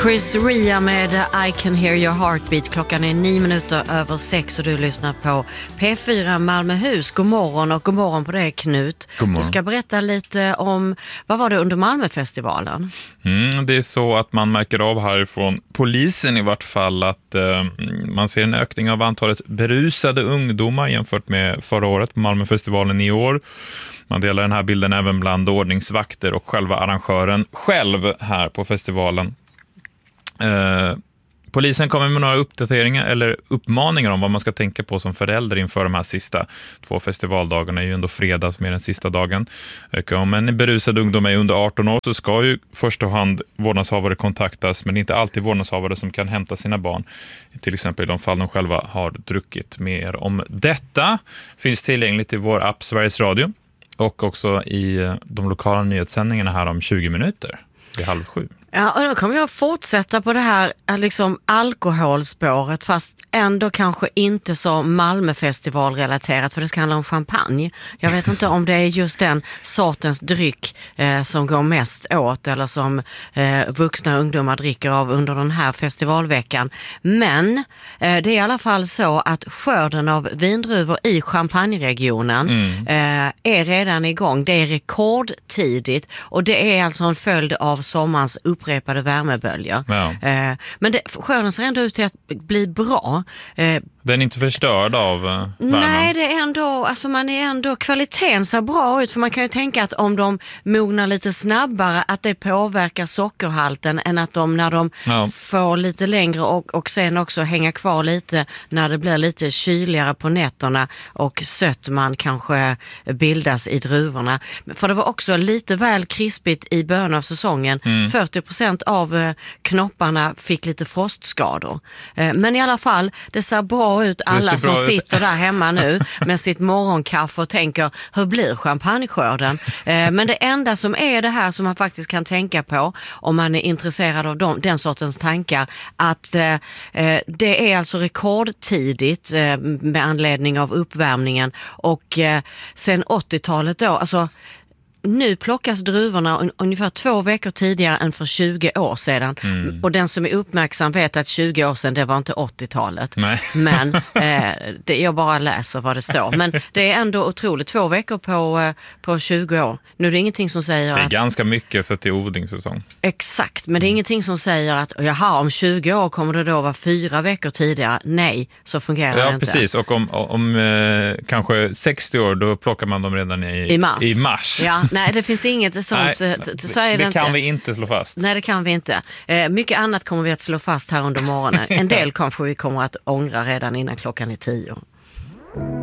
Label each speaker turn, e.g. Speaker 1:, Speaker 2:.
Speaker 1: Chris Ria med I Can Hear Your Heartbeat. Klockan är 6:09 och du lyssnar på P4 Malmöhus. God morgon och god morgon på dig, Knut. Du ska berätta lite om, vad var det under Malmöfestivalen?
Speaker 2: Det är så att man märker av härifrån polisen i vart fall att man ser en ökning av antalet berusade ungdomar jämfört med förra året på Malmöfestivalen i år. Man delar den här bilden även bland ordningsvakter och själva arrangören själv här på festivalen. Polisen kommer med några uppdateringar eller uppmaningar om vad man ska tänka på som förälder inför de här sista 2 festivaldagarna. Det är ju ändå fredag som är den sista dagen. Om en berusad ungdom är under 18 år så ska ju första hand vårdnadshavare kontaktas, men det är inte alltid vårdnadshavare som kan hämta sina barn. Till exempel i de fall de själva har druckit. Mer om detta finns tillgängligt i vår app Sveriges Radio och också i de lokala nyhetssändningarna här om 20 minuter. Det är 6:30.
Speaker 1: Ja, och då kommer jag fortsätta på det här liksom alkoholspåret, fast ändå kanske inte så Malmöfestivalrelaterat, för det ska handla om champagne. Jag vet inte om det är just den sortens dryck som går mest åt eller som vuxna ungdomar dricker av under den här festivalveckan. Men det är i alla fall så att skörden av vindruvor i Champagneregionen är redan igång. Det är rekordtidigt och det är alltså en följd av sommarens upprepade värmeböljor.
Speaker 2: Ja.
Speaker 1: Men skörden ser ändå ut till att bli bra.
Speaker 2: Den är inte förstörd av värmen?
Speaker 1: Nej, det är ändå, alltså man är ändå, kvaliteten ser bra ut, för man kan ju tänka att om de mognar lite snabbare att det påverkar sockerhalten än att de när de får lite längre och sen också hänga kvar lite när det blir lite kyligare på nätterna och sötman kanske bildas i druvorna. För det var också lite väl krispigt i början av säsongen. 40% av knopparna fick lite frostskador. Men i alla fall, det ser bra ut, alla som sitter där hemma nu med sitt morgonkaffe och tänker, hur blir champagneskörden? Men det enda som är det här som man faktiskt kan tänka på om man är intresserad av den sortens tankar, att det är alltså rekordtidigt med anledning av uppvärmningen och sen 80-talet då, alltså nu plockas druvorna ungefär 2 veckor tidigare än för 20 år sedan. Och den som är uppmärksam vet att 20 år sedan, det var inte 80-talet.
Speaker 2: Nej.
Speaker 1: Men jag bara läser vad det står. Men det är ändå otroligt. 2 veckor på 20 år. Nu är det ingenting som säger att...
Speaker 2: Det är ganska mycket så till odlingssäsong.
Speaker 1: Exakt, men det är ingenting som säger att jaha, om 20 år kommer det då vara 4 veckor tidigare. Nej, så fungerar det inte.
Speaker 2: Ja, precis. Och om kanske 60 år, då plockar man dem redan i mars.
Speaker 1: Ja. Nej, det finns inget sånt.
Speaker 2: Nej,
Speaker 1: så är det
Speaker 2: kan
Speaker 1: inte.
Speaker 2: vi inte slå fast.
Speaker 1: Nej, det kan vi inte. Mycket annat kommer vi att slå fast här under morgonen. En del kanske vi kommer att ångra redan innan klockan är 10.